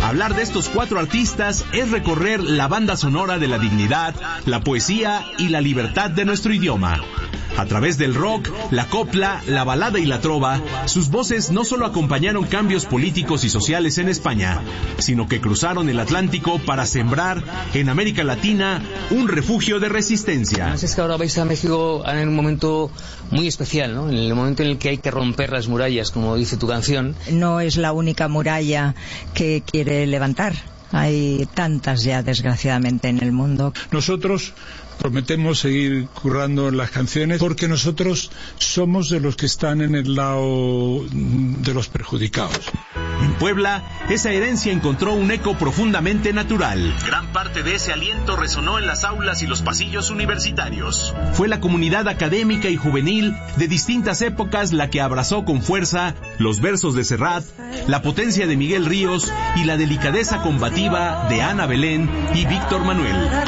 Hablar de estos 4 artistas es recorrer la banda sonora de la dignidad, la poesía y la libertad de nuestro idioma. A través del rock, la copla, la balada y la trova, sus voces no solo acompañaron cambios políticos y sociales en España, sino que cruzaron el Atlántico para sembrar en América Latina un refugio de resistencia. Es que ahora vais a México en un momento muy especial, ¿no? En el momento en el que hay que romper las murallas, como dice tu canción. No es la única muralla que quiere levantar. Hay tantas ya, desgraciadamente, en el mundo. Nosotros prometemos seguir currando en las canciones porque nosotros somos de los que están en el lado de los perjudicados. En Puebla, esa herencia encontró un eco profundamente natural. Gran parte de ese aliento resonó en las aulas y los pasillos universitarios. Fue la comunidad académica y juvenil de distintas épocas la que abrazó con fuerza los versos de Serrat, la potencia de Miguel Ríos y la delicadeza combativa de Ana Belén y Víctor Manuel.